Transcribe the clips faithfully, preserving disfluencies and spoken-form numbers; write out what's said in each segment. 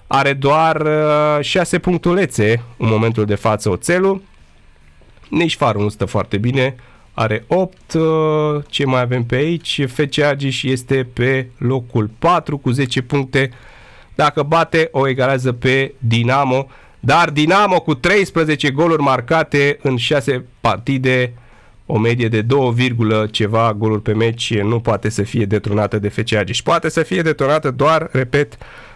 are doar șase punctulețe în momentul de față oțelul. Nici Farul nu stă foarte bine, are opt. Ce mai avem pe aici? F C Argeș este pe locul patru cu zece puncte. Dacă bate, o egalează pe Dinamo. Dar Dinamo cu treisprezece goluri marcate în șase partide, o medie de două, ceva goluri pe meci, nu poate să fie detronată de F C Argeș. Poate să fie detronată doar, repet,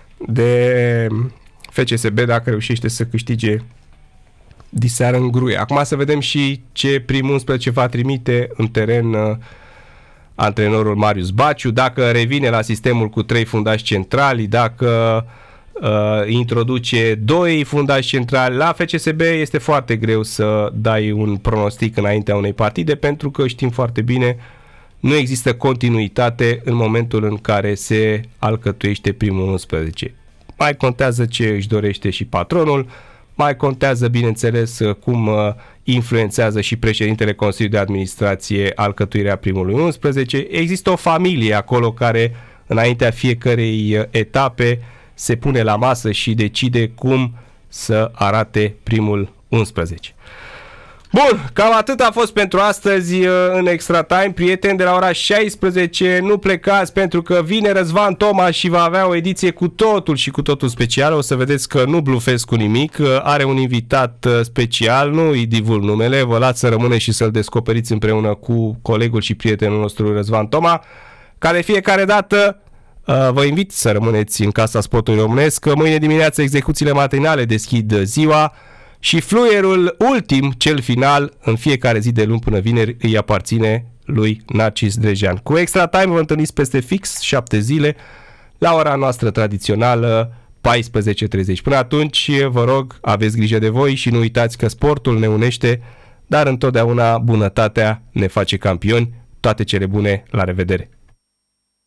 de F C S B dacă reușește să câștige diseară în Gruia. Acum să vedem și ce prim unsprezece va trimite în teren uh, antrenorul Marius Baciu, dacă revine la sistemul cu trei fundași centrali, dacă uh, introduce doi fundași centrali. La F C S B este foarte greu să dai un pronostic înaintea unei partide, pentru că știm foarte bine, nu există continuitate în momentul în care se alcătuiește primul unsprezece. Mai contează ce își dorește și patronul, mai contează, bineînțeles, cum influențează și președintele Consiliului de Administrație alcătuirea primului unsprezece. Există o familie acolo care, înaintea fiecărei etape, se pune la masă și decide cum să arate primul unsprezece. Bun, cam atât a fost pentru astăzi în Extra Time. Prieteni, de la ora șaisprezece nu plecați, pentru că vine Răzvan Toma și va avea o ediție cu totul și cu totul specială. O să vedeți că nu blufesc cu nimic. Are un invitat special, nu îi divulg numele, vă las să rămâneți și să-l descoperiți împreună cu colegul și prietenul nostru Răzvan Toma. Ca de fiecare dată, vă invit să rămâneți în Casa Sportului Românesc. Mâine dimineață execuțiile matinale deschid ziua și fluierul ultim, cel final, în fiecare zi de luni până vineri, îi aparține lui Narcis Drejean. Cu Extra Time vă întâlniți peste fix șapte zile la ora noastră tradițională paisprezece treizeci. Până atunci, vă rog, aveți grijă de voi și nu uitați că sportul ne unește, dar întotdeauna bunătatea ne face campioni. Toate cele bune, la revedere!